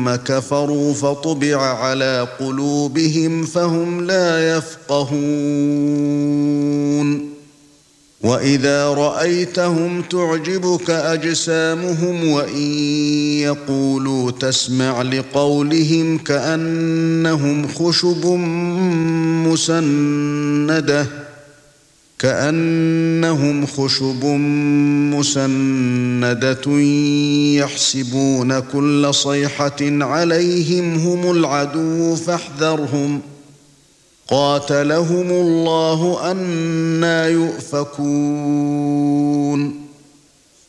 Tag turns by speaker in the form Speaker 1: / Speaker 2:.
Speaker 1: ثم كفروا فطبع على قلوبهم فهم لا يفقهون وإذا رأيتهم تعجبك أجسامهم وإن يقولوا تسمع لقولهم كأنهم خشب مسندة يحسبون كل صيحة عليهم هم العدو فاحذرهم قاتلهم الله أنى يؤفكون